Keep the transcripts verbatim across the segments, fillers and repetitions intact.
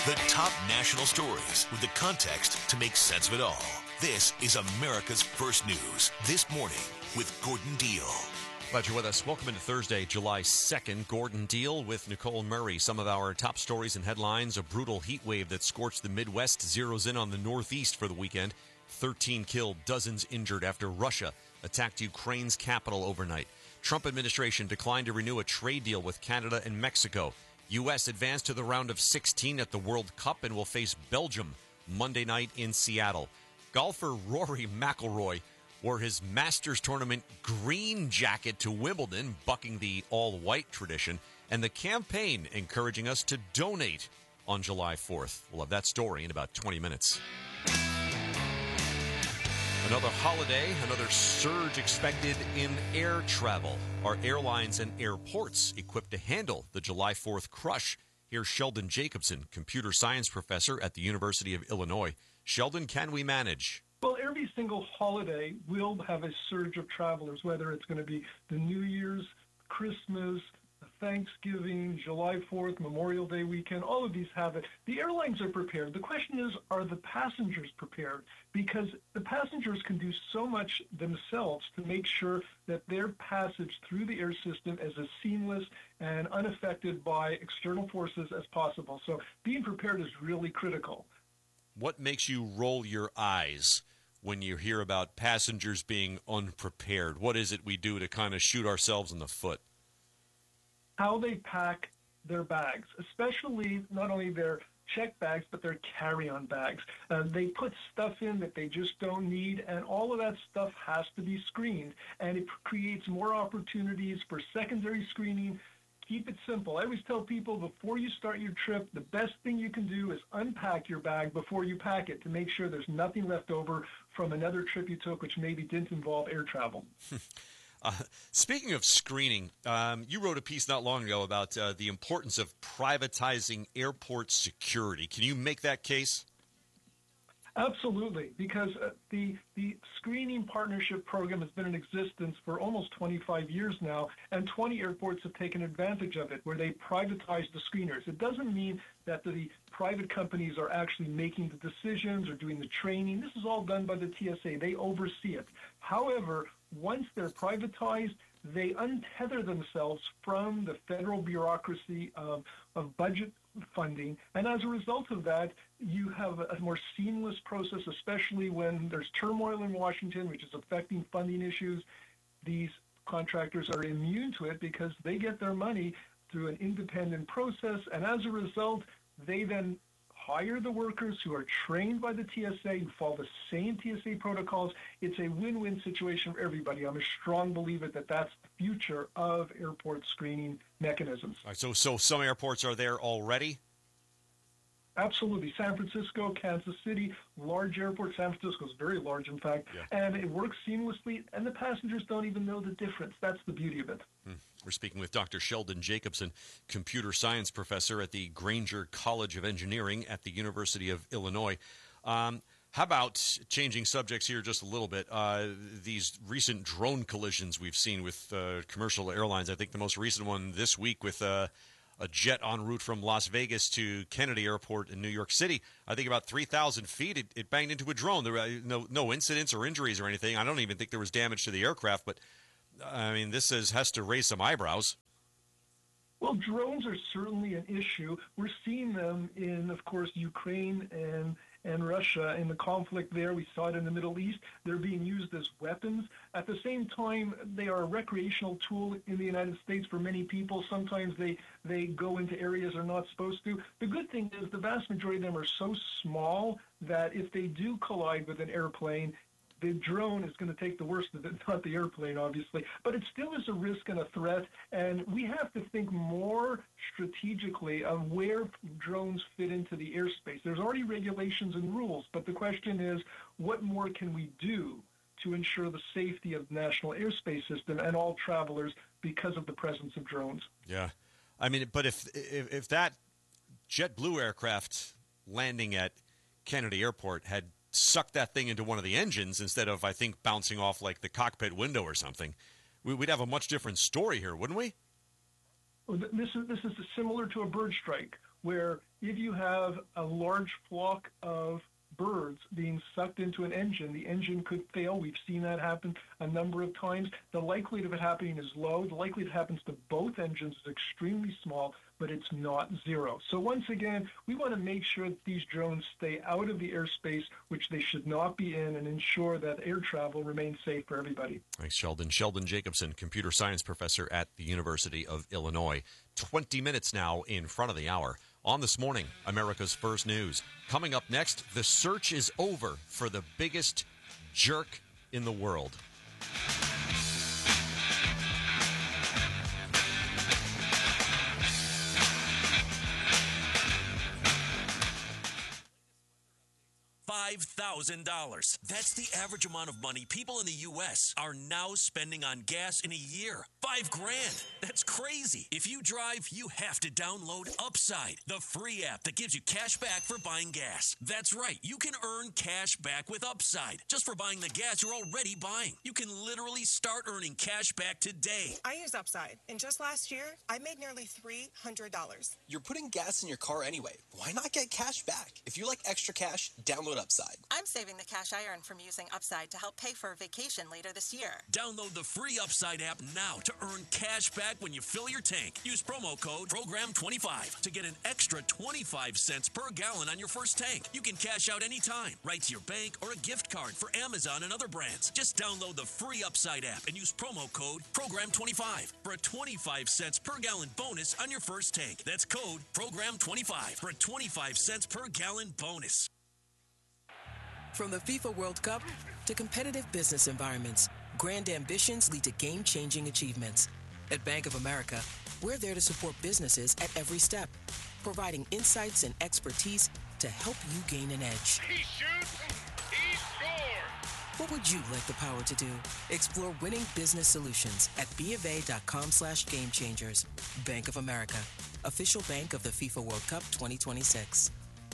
The top national stories with the context to make sense of it all. This is America's First News This Morning with Gordon Deal. Glad you're with us. Welcome into Thursday, July second. Gordon Deal with Nicole Murray. Some of our top stories and headlines. A brutal heat wave that scorched the Midwest zeroes in on the Northeast for the weekend. thirteen killed, dozens injured after Russia attacked Ukraine's capital overnight. Trump administration declined to renew a trade deal with Canada and Mexico. U S advanced to the round of sixteen at the World Cup and will face Belgium Monday night in Seattle. Golfer Rory McIlroy wore his Masters Tournament green jacket to Wimbledon, bucking the all-white tradition, and the campaign encouraging us to donate on July fourth. We'll have that story in about twenty minutes. Another holiday, another surge expected in air travel. Are airlines and airports equipped to handle the July fourth crush? Here's Sheldon Jacobson, computer science professor at the University of Illinois. Sheldon, can we manage? Well, every single holiday will have a surge of travelers, whether it's going to be the New Year's, Christmas, Thanksgiving, July fourth, Memorial Day weekend. All of these have it. The airlines are prepared. The question is, are the passengers prepared? Because the passengers can do so much themselves to make sure that their passage through the air system is as seamless and unaffected by external forces as possible. So being prepared is really critical. What makes you roll your eyes when you hear about passengers being unprepared? What is it we do to kind of shoot ourselves in the foot? How they pack their bags, especially not only their check bags, but their carry-on bags. Uh, they put stuff in that they just don't need, and all of that stuff has to be screened, and it creates more opportunities for secondary screening. Keep it simple. I always tell people before you start your trip, the best thing you can do is unpack your bag before you pack it to make sure there's nothing left over from another trip you took which maybe didn't involve air travel. Uh, speaking of screening, um, you wrote a piece not long ago about uh, the importance of privatizing airport security. Can you make that case? Absolutely, because uh, the the screening partnership program has been in existence for almost twenty-five years now, and twenty airports have taken advantage of it, where they privatize the screeners. It doesn't mean that the private companies are actually making the decisions or doing the training. This is all done by the T S A. They oversee it. However, once they're privatized, they untether themselves from the federal bureaucracy of, of budget funding. And as a result of that, you have a more seamless process, especially when there's turmoil in Washington, which is affecting funding issues. These contractors are immune to it because they get their money through an independent process. And as a result, they then hire the workers who are trained by the T S A, who follow the same T S A protocols. It's a win-win situation for everybody. I'm a strong believer that that's the future of airport screening mechanisms. All right, so, so some airports are there already? Absolutely. San Francisco, Kansas City, large airport. San Francisco is very large, in fact, yeah. And it works seamlessly, and the passengers don't even know the difference. That's the beauty of it. Hmm. We're speaking with Doctor Sheldon Jacobson, computer science professor at the Granger College of Engineering at the University of Illinois. Um, how about changing subjects here just a little bit? Uh, these recent drone collisions we've seen with uh, commercial airlines. I think the most recent one this week with uh, a jet en route from Las Vegas to Kennedy Airport in New York City. I think about three thousand feet, it, it banged into a drone. There were no, no incidents or injuries or anything. I don't even think there was damage to the aircraft, but I mean, this is, has to raise some eyebrows. Well, drones are certainly an issue. We're seeing them in, of course, Ukraine and and Russia in the conflict there. We saw it in the Middle East. They're being used as weapons. At the same time, they are a recreational tool in the United States for many people. Sometimes they, they go into areas they're not supposed to. The good thing is the vast majority of them are so small that if they do collide with an airplane, the drone is going to take the worst of it, not the airplane, obviously. But it still is a risk and a threat, and we have to think more strategically of where drones fit into the airspace. There's already regulations and rules, but the question is, what more can we do to ensure the safety of the national airspace system and all travelers because of the presence of drones? Yeah. I mean, but if if, if that JetBlue aircraft landing at Kennedy Airport had sucked that thing into one of the engines instead of, I think, bouncing off like the cockpit window or something, we'd have a much different story here, wouldn't we? This is this is similar to a bird strike. where if you have a large flock of birds being sucked into an engine, the engine could fail. We've seen that happen a number of times. The likelihood of it happening is low. The likelihood it happens to both engines is extremely small, but it's not zero. So once again, we want to make sure that these drones stay out of the airspace, which they should not be in, and ensure that air travel remains safe for everybody. Thanks, Sheldon. Sheldon Jacobson, computer science professor at the University of Illinois. twenty minutes now in front of the hour. On This Morning, America's First News. Coming up next, the search is over for the biggest jerk in the world. five thousand dollars. That's the average amount of money people in the U S are now spending on gas in a year. Five grand. That's crazy. If you drive, you have to download Upside, the free app that gives you cash back for buying gas. That's right. You can earn cash back with Upside just for buying the gas you're already buying. You can literally start earning cash back today. I use Upside, and just last year, I made nearly three hundred dollars. You're putting gas in your car anyway. Why not get cash back? If you like extra cash, download Upside. I'm saving the cash I earn from using Upside to help pay for a vacation later this year. Download the free Upside app now to earn cash back when you fill your tank. Use promo code program twenty-five to get an extra twenty-five cents per gallon on your first tank. You can cash out anytime, right to your bank or a gift card for Amazon and other brands. Just download the free Upside app and use promo code program twenty-five for a twenty-five cents per gallon bonus on your first tank. That's code program twenty-five for a twenty-five cents per gallon bonus. From the FIFA World Cup to competitive business environments, grand ambitions lead to game-changing achievements. At Bank of America, we're there to support businesses at every step, providing insights and expertise to help you gain an edge. He shoots, he scores! What would you like the power to do? Explore winning business solutions at BofA.com slash game changers. Bank of America, official bank of the FIFA World Cup twenty twenty-six.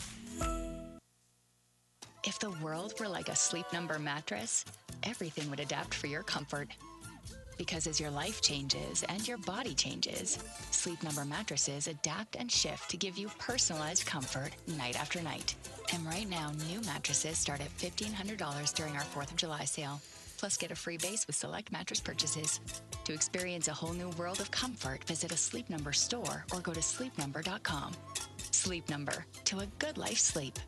If the world were like a Sleep Number mattress, everything would adapt for your comfort. Because as your life changes and your body changes, Sleep Number mattresses adapt and shift to give you personalized comfort night after night. And right now, new mattresses start at fifteen hundred dollars during our fourth of July sale. Plus, get a free base with select mattress purchases. To experience a whole new world of comfort, visit a Sleep Number store or go to sleep number dot com. Sleep Number, to a good life sleep.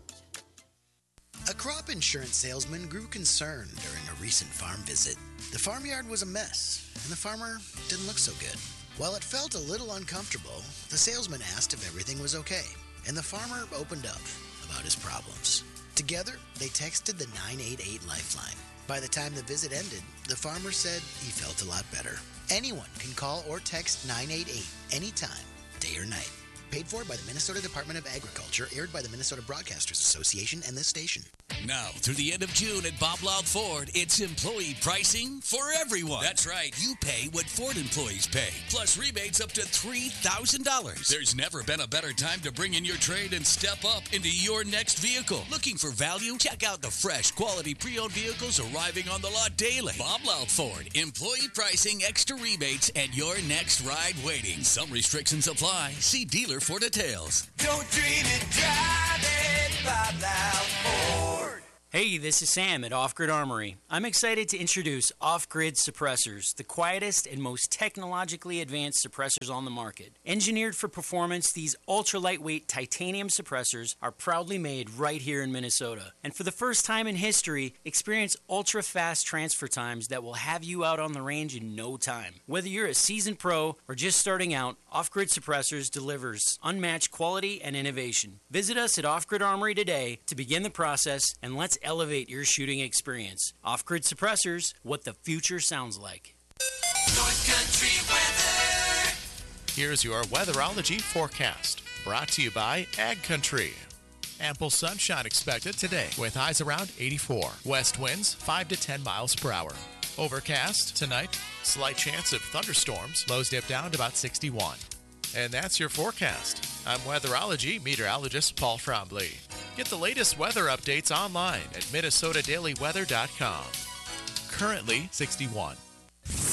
A crop insurance salesman grew concerned during a recent farm visit. The farmyard was a mess, and the farmer didn't look so good. While it felt a little uncomfortable, the salesman asked if everything was okay, and the farmer opened up about his problems. Together, they texted the nine eight eight Lifeline. By the time the visit ended, the farmer said he felt a lot better. Anyone can call or text nine eight eight anytime, day or night. Paid for by the Minnesota Department of Agriculture, aired by the Minnesota Broadcasters Association and this station. Now, through the end of June at Bob Loud Ford, it's employee pricing for everyone. That's right. You pay what Ford employees pay, plus rebates up to three thousand dollars. There's never been a better time to bring in your trade and step up into your next vehicle. Looking for value? Check out the fresh, quality pre-owned vehicles arriving on the lot daily. Bob Loud Ford. Employee pricing, extra rebates, and your next ride waiting. Some restrictions apply. See dealer for details. Don't dream it, drive it, Bob Loud Ford. Hey, this is Sam at Off Grid Armory. I'm excited to introduce Off Grid Suppressors, the quietest and most technologically advanced suppressors on the market. Engineered for performance, these ultra-lightweight titanium suppressors are proudly made right here in Minnesota. And for the first time in history, experience ultra-fast transfer times that will have you out on the range in no time. Whether you're a seasoned pro or just starting out, Off Grid Suppressors delivers unmatched quality and innovation. Visit us at Off Grid Armory today to begin the process, and let's elevate your shooting experience. Off-Grid Suppressors, what the future sounds like. North Country weather. Here's your weatherology forecast, brought to you by Ag Country. Ample sunshine expected today with highs around eighty-four. West winds five to ten miles per hour. Overcast tonight, slight chance of thunderstorms. Lows dip down to about sixty-one. And that's your forecast. I'm weatherology meteorologist Paul Trombley. Get the latest weather updates online at minnesota daily weather dot com. Currently sixty-one.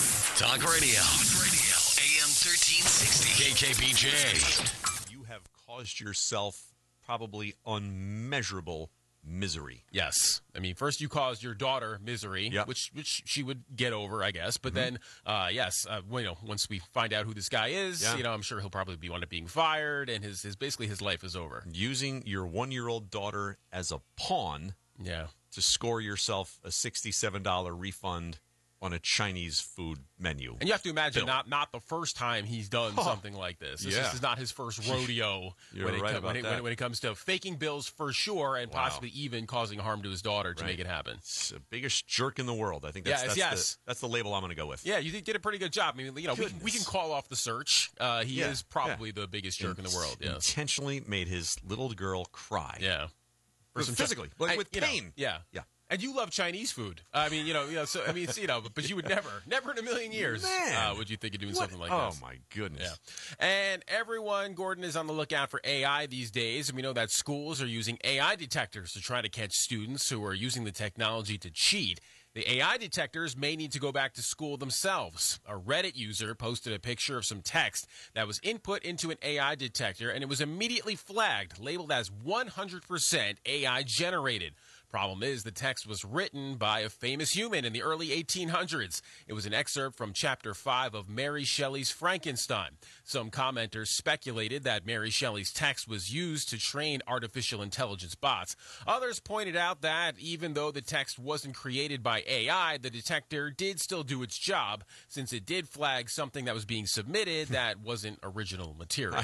Talk Radio. Talk Radio. A M thirteen sixty. K K B J. You have caught caused yourself probably unmeasurable misery. Yes. I mean, first you caused your daughter misery, Yep. which which she would get over, I guess. But Mhm. then, uh, yes, uh, well, you know, once we find out who this guy is, Yeah. you know, I'm sure he'll probably be one up being fired, and his, his basically his life is over. Using your one-year-old daughter as a pawn Yeah. to score yourself a sixty-seven dollars refund on a Chinese food menu. And you have to imagine Bill. not not the first time he's done Oh. something like this. This, Yeah. this is not his first rodeo You're when, it right com- about when, it, when, that. it, when it comes to faking bills for sure, and Wow. possibly even causing harm to his daughter to Right. make it happen. It's the biggest jerk in the world. I think that's, Yes, that's, yes. The, that's the label I'm going to go with. Yeah, you did did a pretty good job. I mean, you know, we can, we can call off the search. Uh, he Yeah, is probably the biggest jerk in the world. Yes. Intentionally made his little girl cry. Yeah. For some physically, like I- with you know, pain. yeah. Yeah. And you love Chinese food. I mean, you know, you know, so I mean, it's, you know, but you would never, never in a million years, Man. uh, would you think of doing What? something like Oh, this? my goodness. Yeah. And everyone, Gordon, is on the lookout for A I these days. And we know that schools are using A I detectors to try to catch students who are using the technology to cheat. The A I detectors may need to go back to school themselves. A Reddit user posted a picture of some text that was input into an A I detector, and it was immediately flagged, labeled as one hundred percent A I generated. Problem is, the text was written by a famous human in the early eighteen hundreds. It was an excerpt from Chapter five of Mary Shelley's Frankenstein. Some commenters speculated that Mary Shelley's text was used to train artificial intelligence bots. Others pointed out that even though the text wasn't created by A I, the detector did still do its job, since it did flag something that was being submitted that wasn't original material.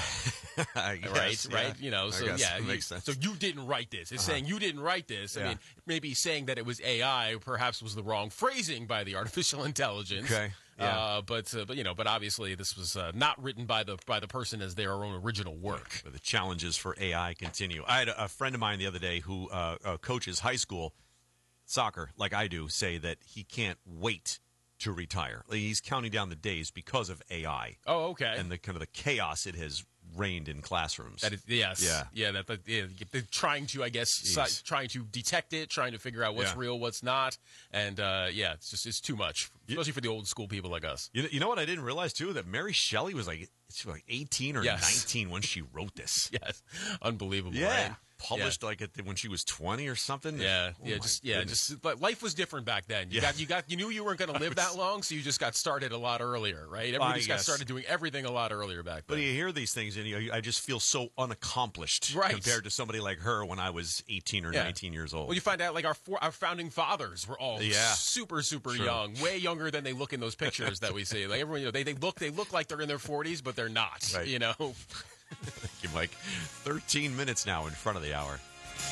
I guess, right, yeah. right. You know, I so guess yeah, it you- makes sense. so you didn't write this. It's Uh-huh. saying you didn't write this. I Yeah. mean, maybe saying that it was A I perhaps was the wrong phrasing by the artificial intelligence. Okay, yeah. Uh, but uh, but you know, but obviously this was uh, not written by the by the person as their own original work. But the challenges for A I continue. I had a, a friend of mine the other day who uh, uh, coaches high school soccer, like I do, say that he can't wait to retire. Like, he's counting down the days because of A I. Oh, okay. And the kind of the chaos it has reigned in classrooms. That is, yes, Yeah. yeah. That, that yeah, they're trying to, I guess, Jeez. si- trying to detect it, trying to figure out what's Yeah. real, what's not, and uh, yeah, it's just it's too much, especially for the old school people like us. You know, you know what I didn't realize too? That Mary Shelley was like, she was like eighteen or Yes. nineteen when she wrote this. Yes, unbelievable. Yeah. right? Published like at the, when she was twenty or something. Yeah, Oh yeah, my just yeah, goodness. just but life was different back then. You Yeah. got you got you knew you weren't going to live that long, so you just got started a lot earlier, right? Everybody I just got guess. started doing everything a lot earlier back But then. you hear these things, and you, I just feel so unaccomplished Right. compared to somebody like her when I was eighteen or Yeah. nineteen years old. Well, you find out like our four, our founding fathers were all Yeah. super super True. young, way younger than they look in those pictures that we see. Like everyone, you know, they they look they look like they're in their forties, but they're not. Right. You know. Thank you, Mike. thirteen minutes now in front of the hour.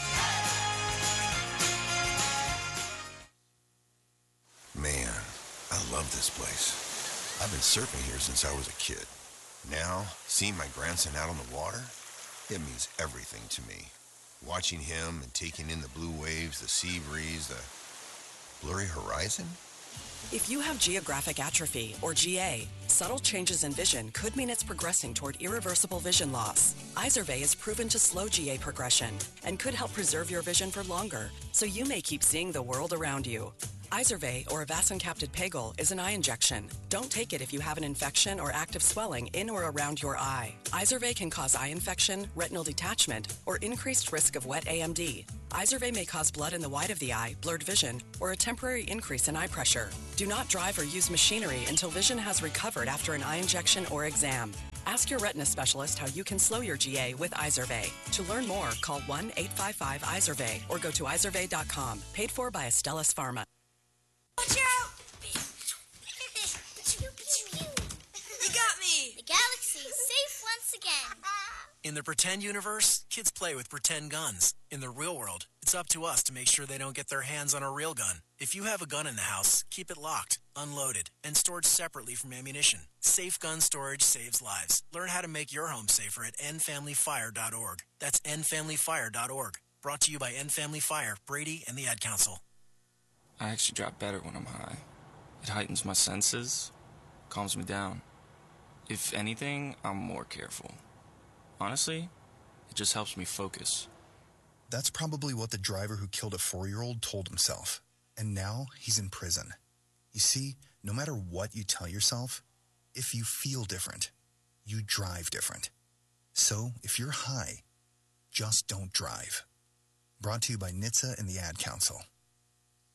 Man, I love this place. I've been surfing here since I was a kid. Now, seeing my grandson out on the water, it means everything to me. Watching him and taking in the blue waves, the sea breeze, the blurry horizon. If you have geographic atrophy, or G A, subtle changes in vision could mean it's progressing toward irreversible vision loss. Izervay is proven to slow G A progression and could help preserve your vision for longer, so you may keep seeing the world around you. Izervay, or avacincaptad pegol, is an eye injection. Don't take it if you have an infection or active swelling in or around your eye. Izervay can cause eye infection, retinal detachment, or increased risk of wet A M D. Izervay may cause blood in the white of the eye, blurred vision, or a temporary increase in eye pressure. Do not drive or use machinery until vision has recovered after an eye injection or exam. Ask your retina specialist how you can slow your G A with Izervay. To learn more, call one eight five five Izervay or go to izervay dot com. Paid for by Astellas Pharma. Watch out! You got me! The galaxy is safe once again. In the pretend universe, kids play with pretend guns. In the real world, it's up to us to make sure they don't get their hands on a real gun. If you have a gun in the house, keep it locked, unloaded, and stored separately from ammunition. Safe gun storage saves lives. Learn how to make your home safer at end family fire dot org. That's end family fire dot org. Brought to you by End Family Fire, Brady, and the Ad Council. I actually drop better when I'm high. It heightens my senses, calms me down. If anything, I'm more careful. Honestly, it just helps me focus. That's probably what the driver who killed a four-year-old told himself. And now he's in prison. You see, no matter what you tell yourself, if you feel different, you drive different. So, if you're high, just don't drive. Brought to you by N H T S A and the Ad Council.